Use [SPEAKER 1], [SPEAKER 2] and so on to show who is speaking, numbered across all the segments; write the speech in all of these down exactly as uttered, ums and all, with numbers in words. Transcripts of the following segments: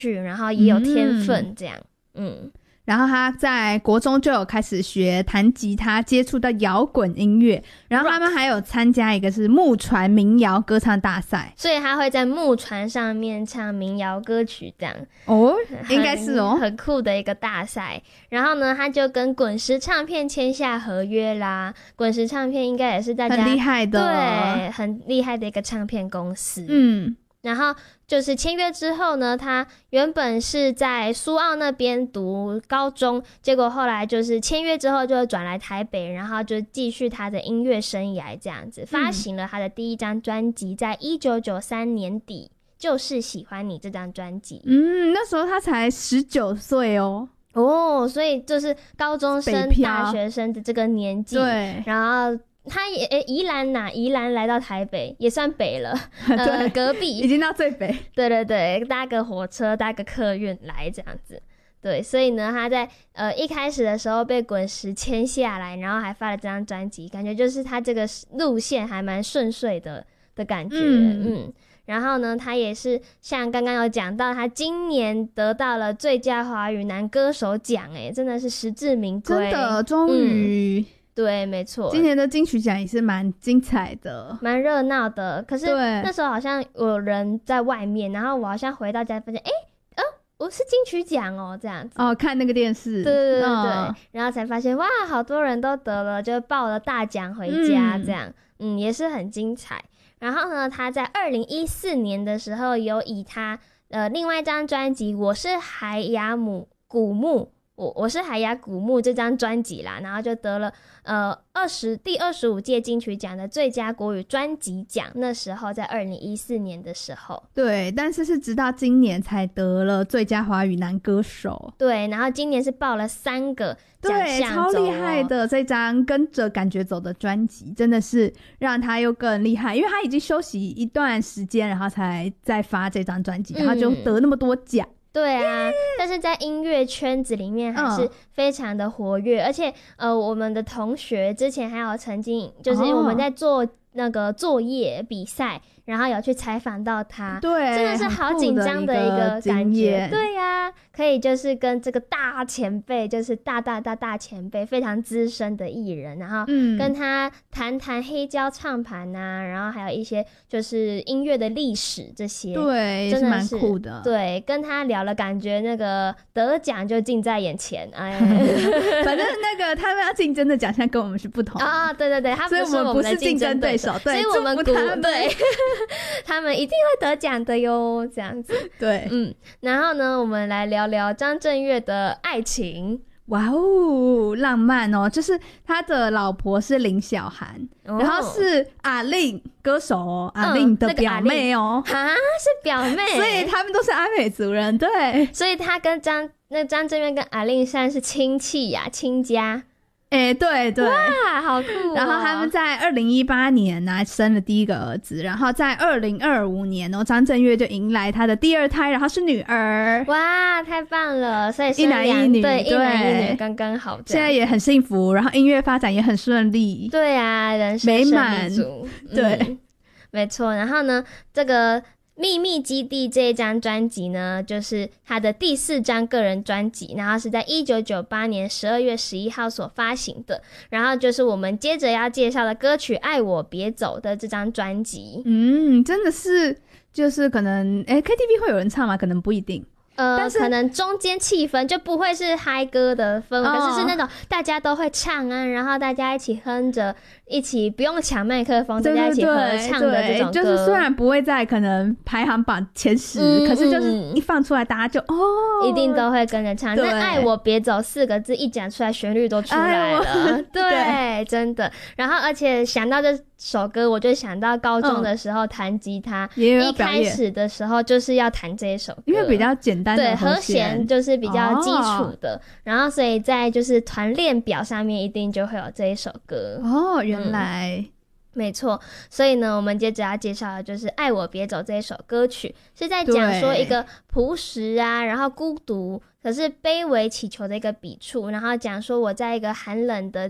[SPEAKER 1] 然后也有天分这样。 嗯, 嗯
[SPEAKER 2] 然后他在国中就有开始学弹吉他，接触到摇滚音乐，然后他们还有参加一个是木船民谣歌唱大赛，
[SPEAKER 1] 所以他会在木船上面唱民谣歌曲这样。
[SPEAKER 2] 哦，应该是哦，
[SPEAKER 1] 很酷的一个大赛。然后呢他就跟滚石唱片签下合约啦，滚石唱片应该也是大家
[SPEAKER 2] 很厉害的，
[SPEAKER 1] 对，很厉害的一个唱片公司。
[SPEAKER 2] 嗯，
[SPEAKER 1] 然后就是签约之后呢，他原本是在苏澳那边读高中，结果后来就是签约之后就转来台北，然后就继续他的音乐生涯这样子，发行了他的第一张专辑，在一九九三年底，就是喜欢你这张专辑。
[SPEAKER 2] 嗯，那时候他才十九岁哦。
[SPEAKER 1] 哦，所以就是高中生大学生的这个年纪，
[SPEAKER 2] 对，
[SPEAKER 1] 然后他也诶宜兰呐，宜兰来到台北也算北了，呃，隔壁
[SPEAKER 2] 已经到最北。
[SPEAKER 1] 对对对，搭个火车搭个客运来这样子。对，所以呢他在呃一开始的时候被滚石签下来，然后还发了这张专辑，感觉就是他这个路线还蛮顺遂的的感觉。 嗯, 嗯然后呢他也是像刚刚有讲到，他今年得到了最佳华语男歌手奖，哎，真的是实至名归，
[SPEAKER 2] 真的终于、嗯
[SPEAKER 1] 对，没错，
[SPEAKER 2] 今年的金曲奖也是蛮精彩的，
[SPEAKER 1] 蛮热闹的。可是那时候好像有人在外面，然后我好像回到家发现，哎，呃，我是金曲奖哦，这样子。
[SPEAKER 2] 哦，看那个电视，
[SPEAKER 1] 对对对对、哦、然后才发现哇，好多人都得了，就抱了大奖回家，这样，嗯, 嗯，也是很精彩。然后呢，他在二零一四年的时候，有以他呃另外一张专辑《我是海雅姆古木》。我我是海雅古木这张专辑啦，然后就得了呃二十第二十五届金曲奖的最佳国语专辑奖。那时候在二零一四年的时候，
[SPEAKER 2] 对，但是是直到今年才得了最佳华语男歌手。
[SPEAKER 1] 对，然后今年是报了三个奖项、哦，
[SPEAKER 2] 对，超厉害的。这张跟着感觉走的专辑真的是让他又更厉害，因为他已经休息一段时间，然后才再发这张专辑，然后就得那么多奖。嗯，
[SPEAKER 1] 对啊，但是在音乐圈子里面还是非常的活跃、嗯、而且呃，我们的同学之前还有曾经就是我们在做那个作业比赛、哦、然后有去采访到他，
[SPEAKER 2] 对，
[SPEAKER 1] 真的是好紧张的一个感觉。对呀、啊，可以就是跟这个大前辈，就是大大大大前辈，非常资深的艺人，然后跟他谈谈黑胶唱盘啊，然后还有一些就是音乐的历史这些，
[SPEAKER 2] 对，真的是蛮酷的。
[SPEAKER 1] 对，跟他聊了，感觉那个得奖就近在眼前。哎，
[SPEAKER 2] 反正那个他们要竞争的奖项跟我们是不同的啊、
[SPEAKER 1] 哦，对对对，他不是我们的竞争对手，
[SPEAKER 2] 对，
[SPEAKER 1] 所以我们鼓对他们一定会得奖的哟，这样子。
[SPEAKER 2] 对，
[SPEAKER 1] 嗯，然后呢，我们来聊聊张震岳的爱情。
[SPEAKER 2] 哇哦，浪漫哦！就是他的老婆是林小涵、哦，然后是阿令歌手哦，阿令的表妹哦，
[SPEAKER 1] 啊、那個，是表妹，
[SPEAKER 2] 所以他们都是阿美族人，对，
[SPEAKER 1] 所以他跟张那张震岳跟阿令算是亲戚呀、啊，亲家。
[SPEAKER 2] 哎、欸，对对，
[SPEAKER 1] 哇，好酷、哦！
[SPEAKER 2] 然后他们在二零一八年呢、啊、生了第一个儿子，然后在二零二五年哦，张震岳就迎来他的第二胎，然后是女儿。
[SPEAKER 1] 哇，太棒了！所以
[SPEAKER 2] 一男一女，
[SPEAKER 1] 对，一男一女刚刚好。
[SPEAKER 2] 现在也很幸福，然后音乐发展也很顺利。
[SPEAKER 1] 对啊，人生
[SPEAKER 2] 美满。对、
[SPEAKER 1] 嗯，没错。然后呢，这个。秘密基地这一张专辑呢，就是他的第四张个人专辑，然后是在一九九八年十二月十一号所发行的，然后就是我们接着要介绍的歌曲《爱我别走》的这张专辑。
[SPEAKER 2] 嗯，真的是就是可能诶 K T V 会有人唱吗？可能不一定。
[SPEAKER 1] 呃，但是可能中间气氛就不会是嗨歌的氛围、哦，可是是那种大家都会唱啊，然后大家一起哼着，一起不用抢麦克风，大家一起合唱的这种歌。
[SPEAKER 2] 就是虽然不会在可能排行榜前十、嗯，可是就是一放出来，大家就哦，
[SPEAKER 1] 一定都会跟着唱。那爱我别走四个字一讲出来，旋律都出来了，对, 对，真的。然后而且想到这首歌，我就想到高中的时候弹吉他、嗯，一开始的时候就是要弹这一首歌，
[SPEAKER 2] 因为比较简单的
[SPEAKER 1] 对和弦就是比较基础的、哦，然后所以在就是团练表上面一定就会有这一首歌
[SPEAKER 2] 哦，原来、嗯、
[SPEAKER 1] 没错。所以呢，我们接着要介绍的就是《爱我别走》这一首歌曲，是在讲说一个朴实啊，然后孤独可是卑微祈求的一个笔触，然后讲说我在一个寒冷的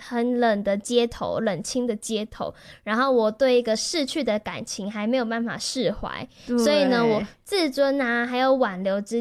[SPEAKER 1] 很冷的街头，冷清的街头，然后我对一个逝去的感情还没有办法释怀，所以呢我自尊啊还有挽留之